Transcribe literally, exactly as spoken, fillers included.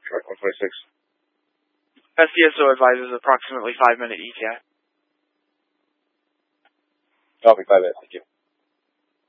Track one twenty-six. S D S O advises approximately five minute E T A. Copy, five minutes, thank you.